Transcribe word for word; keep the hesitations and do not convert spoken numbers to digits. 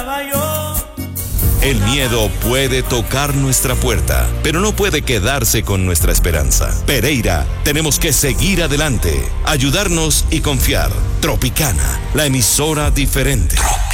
estaba yo. El miedo puede tocar nuestra puerta, pero no puede quedarse con nuestra esperanza. Pereira, tenemos que seguir adelante, ayudarnos y confiar. Tropicana, la emisora diferente.